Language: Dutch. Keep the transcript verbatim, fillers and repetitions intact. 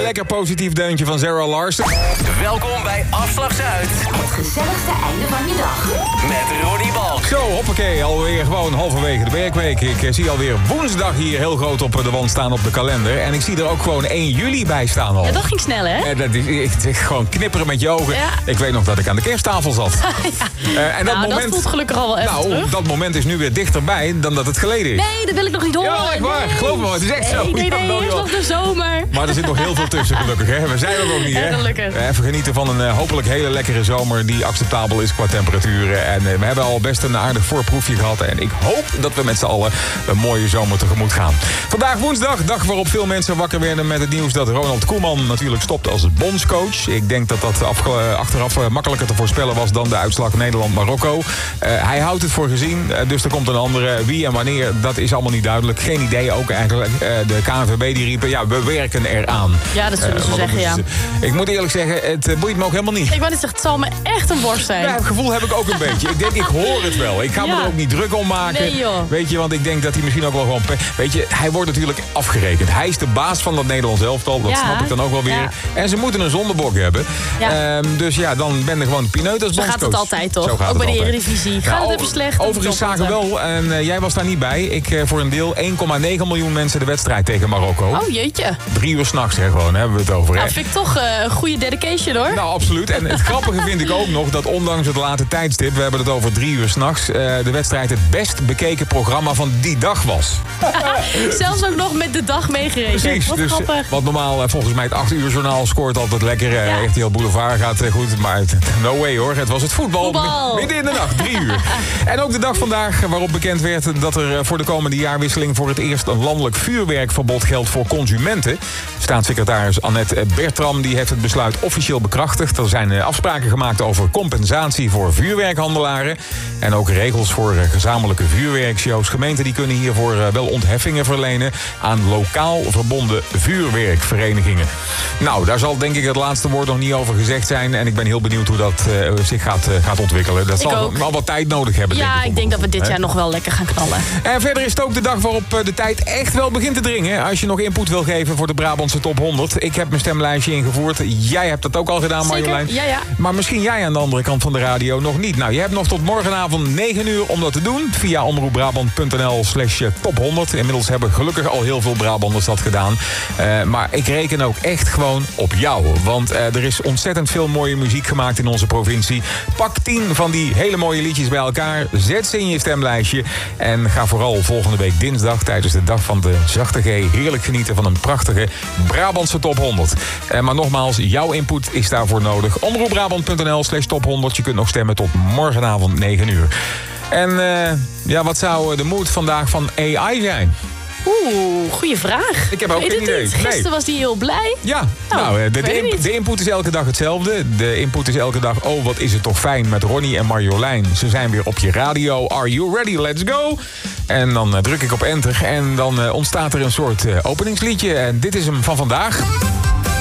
lekker positief deuntje van Sarah Larsen. Welkom bij Afslag Zuid. Het gezelligste einde van je dag. Met Ronnie Balk. Zo, hoppakee, alweer gewoon halverwege de werkweek. Ik uh, zie alweer woensdag hier heel groot op de wand staan op de kalender. En ik zie er ook gewoon één juli bij staan al. Ja, dat ging snel, hè? Uh, dat is, ik, ik, gewoon knipperen met je ogen. Ja. Ik weet nog dat ik aan de kersttafel zat. ja. uh, en dat, nou, moment, dat voelt gelukkig al wel even nou, terug. dat moment is nu weer dichterbij dan dat het geleden is. Nee, dat wil ik nog niet horen. Ja, echt waar. Nee. Geloof me, het is echt zo. Nee, nee, Ja, nee, nou, eerst joh. nog de zomer. Maar er zit nog heel veel tussen, gelukkig. Hè? We zijn er nog niet, hè? Ja, gelukkig. Even genieten van een uh, hopelijk hele lekkere zomer die acceptabel is qua temperaturen. En uh, we hebben al best een aardig voorproefje gehad. En ik hoop dat we met z'n allen een mooie zomer tegemoet gaan. Vandaag woensdag, dag waarop veel mensen wakker werden met het nieuws dat Ronald Koeman natuurlijk stopt als bondscoach. Ik denk dat dat afge- achteraf uh, makkelijker te voorspellen was dan de uitslag Nederland-Marokko. Uh, hij houdt het voor gezien, uh, dus er komt een andere. Wie en wanneer, dat is allemaal niet duidelijk. Geen idee ook eigenlijk. Uh, de K N V B die riepen, ja, we werken eraan. Ja, dat zullen Uh, ze want zeggen, ja. moeten ze- Ik moet eerlijk zeggen, het uh, boeit me ook helemaal niet. Ik wou net zeggen, het zal me echt een worst zijn. Ja, het gevoel heb ik ook een beetje. Ik denk, ik hoor het wel. Ik ga me Ja. er ook niet druk om maken. Nee, joh. Weet je, want ik denk dat hij misschien ook wel gewoon... pe- Weet je, hij wordt natuurlijk afgerekend. Hij is de baas van dat Nederlands elftal. Dat Ja. snap ik dan ook wel weer. Ja. En ze moeten een zondebok hebben. Ja. Ehm, dus ja, dan ben er gewoon de pineut als Zo bondscoach. gaat het altijd, toch? Zo gaat Ook het bij de altijd. Eredivisie. Gaat het o- even slecht, dan Overigens stopt zagen het. wel, en uh, jij was daar niet bij... ik uh, voor een deel één komma negen miljoen mensen de wedstrijd tegen Marokko. Oh, jeetje. Drie uur s'nachts, hè, gewoon, hebben we het over. Hè? Nou, vind ik toch uh, een goede dedication, hoor. Nou, absoluut. En het grappige vind ik ook nog dat ondanks het late tijdstip... we hebben het over drie uur s'nachts... Uh, de wedstrijd het best bekeken programma van die dag was. Zelfs ook nog met de dag meegerekend. Precies. Wat Dus, grappig. wat normaal uh, volgens mij het acht uur journaal scoort altijd lekker. Uh, Ja. R T L Boulevard gaat uh, goed. Maar het- no way hoor. Het was het voetbal. Voetbal. Midden in de nacht, drie uur. En ook de dag vandaag waarop bekend werd... dat er uh, voor de komende jaarwisseling... voor het eerst een landelijk vuurwerkverbod geldt voor consumenten. Staatssecretaris Annette Bertram die heeft het besluit officieel bekrachtigd. Er zijn uh, afspraken gemaakt over compensatie voor vuurwerkhandelaren. En ook regels voor uh, gezamenlijke vuurwerkshows. Gemeenten die kunnen hiervoor uh, wel ontheffingen verlenen... aan lokaal verbonden vuurwerkverenigingen. Nou, daar zal denk ik het laatste woord nog niet over gezegd zijn. En ik ben heel benieuwd hoe dat uh, zich gaat, uh, gaat ontwikkelen. Dat Ik zal ook. wel wat tijd nodig hebben. Ja, denk ik om- denk dat we dit hè? jaar nog wel lekker gaan knallen. En verder is het ook de dag waarop uh, de tijd echt wel begint te dringen. Als je nog input wil geven voor de Brabantse top honderd. Ik heb mijn stemlijstje ingevoerd. Jij hebt dat ook al gedaan, Zeker, Marjolein. ja, ja. Maar misschien jij aan de andere kant van de radio nog niet. Nou, je hebt nog tot morgenavond negen uur om dat te doen. Via omroepbrabant.nl slash top honderd. Inmiddels hebben gelukkig al heel veel Brabanders dat gedaan. Uh, maar ik reken ook echt gewoon op jou. Want uh, er is ontzettend veel mooie muziek gemaakt in onze provincie. Pak tien van die hele mooie liedjes bij elkaar. Zet ze in je stemlijstje. En ga vooral volgende week dinsdag tijdens de dag van de Zachte G... heerlijk genieten van een prachtige Brabantse top honderd. Uh, maar nogmaals, jouw input is daarvoor nodig. omroepbrabant.nl slash top honderd. Je kunt nog stemmen tot morgenavond negen uur. En uh, ja, wat zou de mood vandaag van A I zijn? Oeh, goede vraag. Ik heb ook Weet geen het idee. niet. Nee. Gisteren was die heel blij. Ja, Nou, nou, de, de, weet inp- niet. de input is elke dag hetzelfde. De input is elke dag, oh wat is het toch fijn met Ronnie en Marjolein. Ze zijn weer op je radio. Are you ready? Let's go! En dan uh, druk ik op enter en dan uh, ontstaat er een soort uh, openingsliedje. En dit is hem van vandaag.